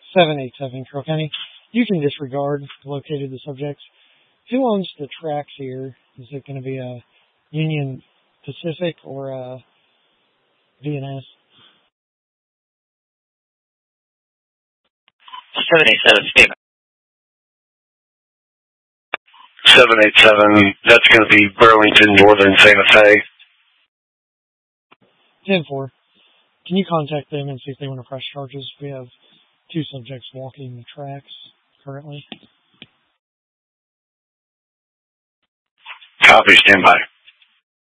787 Carroll County. You can disregard located the subjects. Who owns the tracks here? Is it going to be a Union Pacific or a VNS? 787 Stephen. 787, that's going to be Burlington, Northern Santa Fe. 10-4. Can you contact them and see if they want to press charges? We have 2 subjects walking the tracks currently. Copy, stand by.